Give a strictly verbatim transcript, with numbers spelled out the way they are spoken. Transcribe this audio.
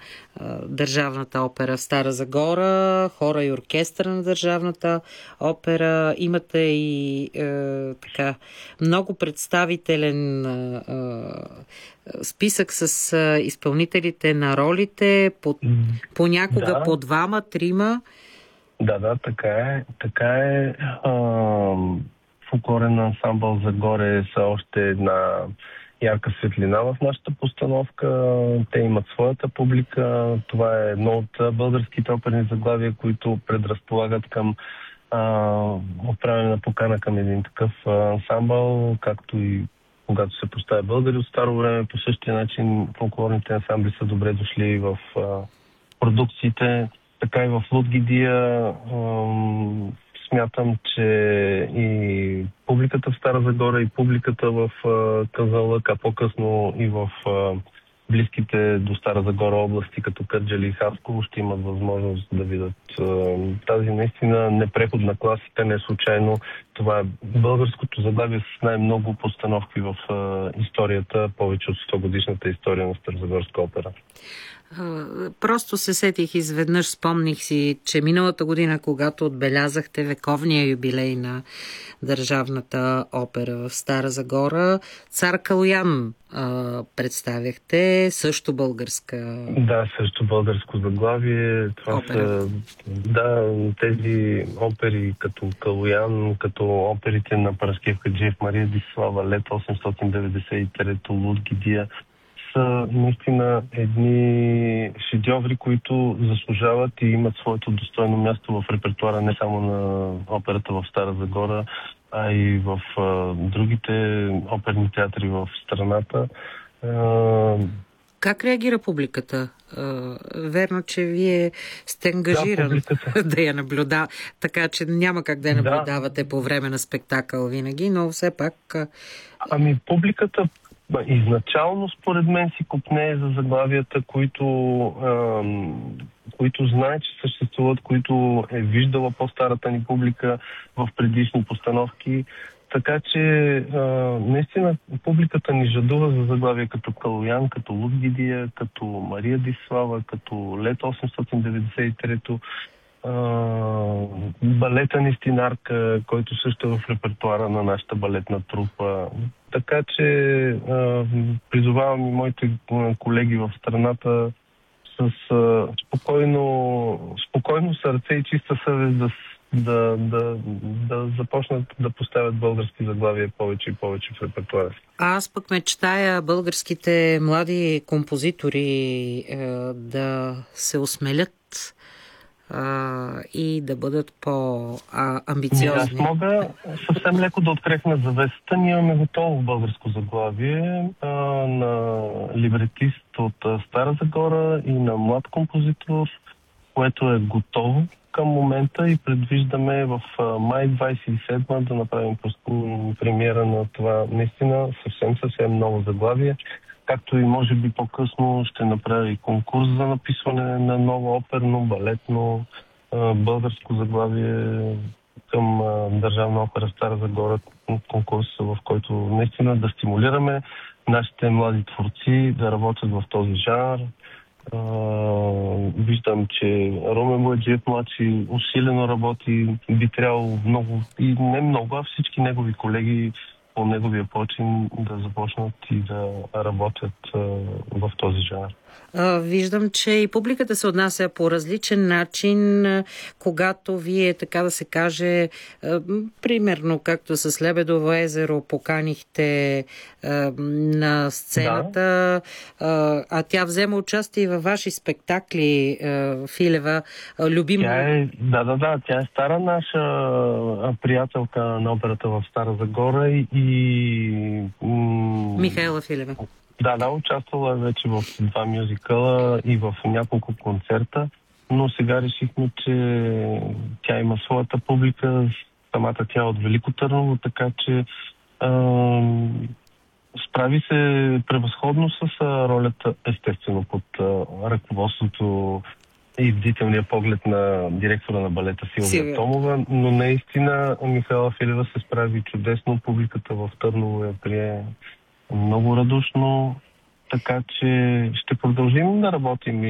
а, Държавната опера в Стара Загора, хора и оркестъра на Държавната опера. Имате и а, така много представителен а, а, списък с а, изпълнителите на ролите, по, понякога Да. по двама, трима. Да, да, така е. Така е. Ам, Фолклорен ансамбъл Загоре са още една ярка светлина в нашата постановка. Те имат своята публика. Това е едно от българските оперни заглавия, които предразполагат към а, отправяне на покана към един такъв ансамбъл, както и когато се поставя българи от старо време. По същия начин фолклорните ансамбли са добре дошли в а, продукциите. Така и в Лудгидия. Смятам, че и публиката в Стара Загора, и публиката в Казанлък, а по-късно и в близките до Стара Загора области, като Кърджали и Хасково, ще имат възможност да видят тази наистина непреходна класика. Не случайно това е българското заглавие с най-много постановки в историята, повече от сто годишната история на Старозагорска опера. Просто се сетих изведнъж, спомних си, че миналата година, когато отбелязахте вековния юбилей на Държавната опера в Стара Загора, Цар Калоян а, представяхте, също българска. Да, също българско заглавие. Това опера. са да, тези опери като Калоян, като оперите на Параскев Хаджиев, Мария Дислава, Лет осемстотин деветдесет и трета, Лудгидия, са наистина едни шедьоври, които заслужават и имат своето достойно място в репертуара не само на операта в Стара Загора, а и в а, другите оперни театри в страната. А... Как реагира публиката? А, верно, че вие сте ангажиран да, да я наблюдава, така че няма как да я наблюдавате да. по време на спектакъл винаги, но все пак... Ами публиката изначално, според мен, си копне за заглавията, които, а, които знае, че съществуват, които е виждала по-старата ни публика в предишни постановки. Така че, а, наистина, публиката ни жадува за заглавия като Калоян, като Лудгидия, като Мария Дислава, като Лет осемстотин деветдесет и трета, Uh, балета Нестинарка, който също е в репертуара на нашата балетна трупа. Така че uh, призовавам и моите колеги в страната с uh, спокойно, спокойно сърце и чиста съвест да, да, да, да започнат да поставят български заглавия повече и повече в репертуара. Аз пък мечтая българските млади композитори е, да се осмелят Uh, и да бъдат по-амбициозни. Аз мога съвсем леко да открехна завесата. Ние имаме готово българско заглавие а, на либретист от а, Стара Загора и на млад композитор, което е готово към момента и предвиждаме в а, май двадесет и седма да направим премиера на това наистина съвсем съвсем ново заглавие. Както и може би по-късно ще направя и конкурс за написване на ново оперно, балетно, българско заглавие към Държавна опера Стара Загора. Конкурс, в който наистина да стимулираме нашите млади творци да работят в този жанр. Виждам, че Румен Младжиев младши усилено работи, би трябвало много, и не много, а всички негови колеги по неговия почин да започнат и да работят а, в този жанр. Виждам, че и публиката се отнася по различен начин, когато вие, така да се каже, примерно както с Лебедово езеро поканихте на сцената, да. А тя взема участие във ваши спектакли, Филева, любимо... Тя е, да, да, да, тя е стара наша приятелка на операта в Стара Загора и... М- Михаела Филева. Да, да, участвала е вече в два мюзикъла и в няколко концерта, но сега решихме, че тя има своята публика, самата тя е от Велико Търново, така че е, справи се превъзходно с ролята, естествено, под е, ръководството и бдителния поглед на директора на балета Силвия Томова, но наистина Михаела Филева се справи чудесно, публиката в Търново я прие много радушно, така че ще продължим да работим